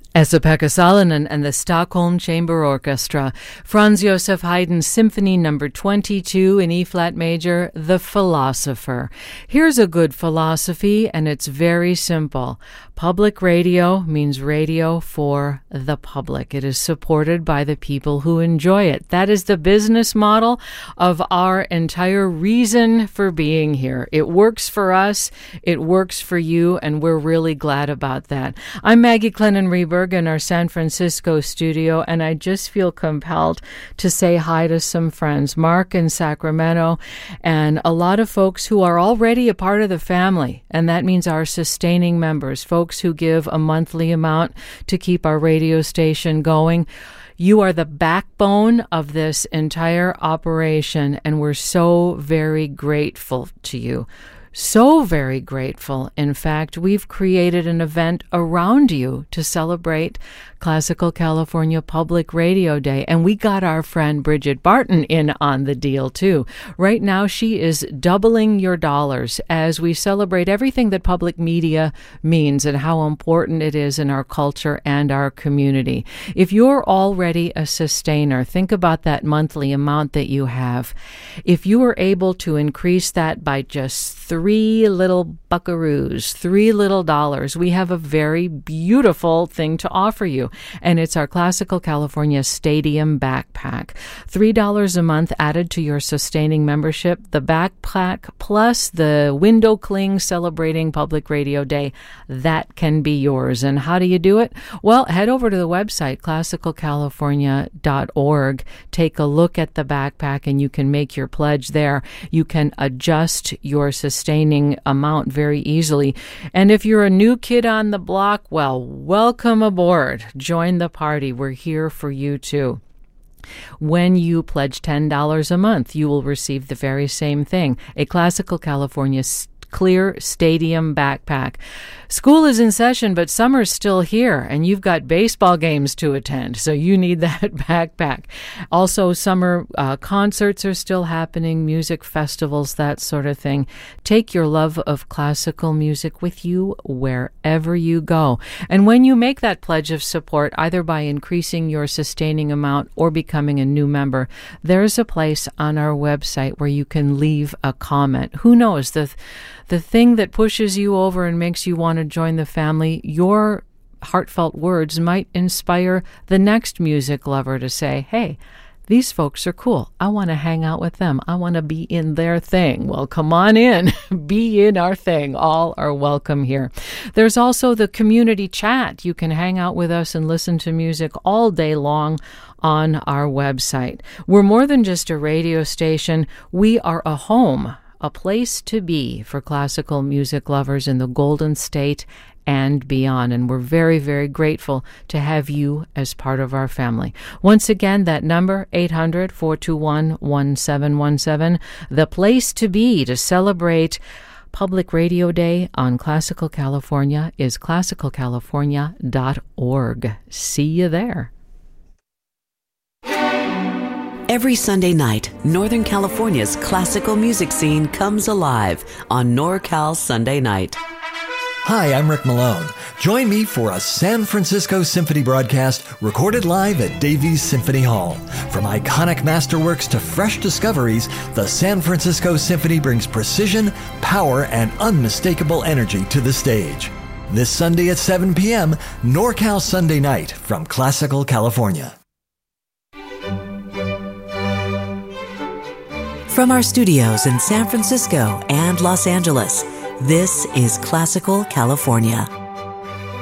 Esa-Pekka Salonen and the Stockholm Chamber Orchestra. Franz Josef Haydn's Symphony No. 22 in E-flat major, The Philosopher. Here's a good philosophy, and it's very simple. Public radio means radio for the public. It is supported by the people who enjoy it. That is the business model of our entire reason for being here. It works for us, it works for you, and we're really glad about that. I'm Maggie Clennon-Reberg in our San Francisco studio, and I just feel compelled to say hi to some friends, Mark in Sacramento, and a lot of folks who are already a part of the family, and that means our sustaining members, folks who give a monthly amount to keep our radio station going. You are the backbone of this entire operation, and we're so very grateful to you. So very grateful. In fact, we've created an event around you to celebrate Classical California Public Radio Day, and we got our friend Bridget Barton in on the deal too. Right now, she is doubling your dollars as we celebrate everything that public media means and how important it is in our culture and our community. If you're already a sustainer, think about that monthly amount that you have. If you were able to increase that by just $3 little buckaroos, $3 little dollars, we have a very beautiful thing to offer you. And it's our Classical California Stadium Backpack. $3 a month added to your sustaining membership. The backpack plus the window cling celebrating Public Radio Day, that can be yours. And how do you do it? Well, head over to the website, classicalcalifornia.org. Take a look at the backpack and you can make your pledge there. You can adjust your sustaining amount very easily. And if you're a new kid on the block, well, welcome aboard. Join the party. We're here for you too. When you pledge $10 a month, you will receive the very same thing, a Classical California Clear Stadium Backpack. School is in session, but summer's still here, and you've got baseball games to attend, so you need that backpack. Also, summer concerts are still happening, music festivals, that sort of thing. Take your love of classical music with you wherever you go. And when you make that pledge of support, either by increasing your sustaining amount or becoming a new member, there's a place on our website where you can leave a comment. Who knows, the thing that pushes you over and makes you want to join the family, your heartfelt words might inspire the next music lover to say, hey, these folks are cool. I want to hang out with them. I want to be in their thing. Well, come on in. Be in our thing. All are welcome here. There's also the community chat. You can hang out with us and listen to music all day long on our website. We're more than just a radio station. We are a home, a place to be for classical music lovers in the Golden State and beyond. And we're very, very grateful to have you as part of our family. Once again, that number, 800-421-1717, the place to be to celebrate Public Radio Day on Classical California is classicalcalifornia.org. See you there. Every Sunday night, Northern California's classical music scene comes alive on NorCal Sunday Night. Hi, I'm Rick Malone. Join me for a San Francisco Symphony broadcast recorded live at Davies Symphony Hall. From iconic masterworks to fresh discoveries, the San Francisco Symphony brings precision, power, and unmistakable energy to the stage. This Sunday at 7 p.m., NorCal Sunday Night from Classical California. From our studios in San Francisco and Los Angeles, this is Classical California.